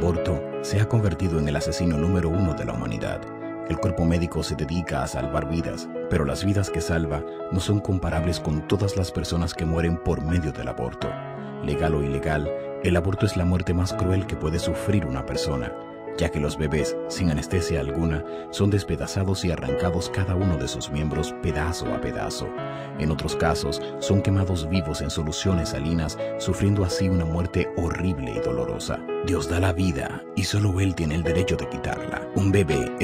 aborto se ha convertido en el asesino número 1 de la humanidad. El cuerpo médico se dedica a salvar vidas, pero las vidas que salva no son comparables con todas las personas que mueren por medio del aborto. Legal o ilegal, el aborto es la muerte más cruel que puede sufrir una persona, ya que los bebés, sin anestesia alguna, son despedazados y arrancados cada uno de sus miembros pedazo a pedazo. En otros casos, son quemados vivos en soluciones salinas, sufriendo así una muerte horrible y dolorosa. Dios da la vida y solo Él tiene el derecho de quitarla. Un bebé es